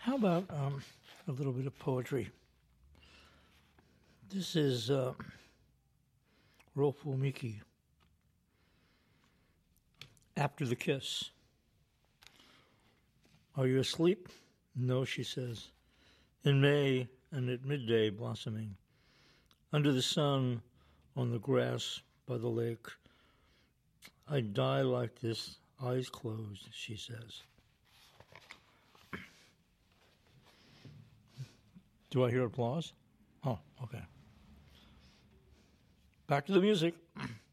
How about a little bit of poetry? This is Roppo Miki, After the Kiss. Are you asleep? No, she says. In May and at midday blossoming, under the sun, on the grass by the lake, I die like this, eyes closed, she says. Do I hear applause? Oh, okay. Back to the music.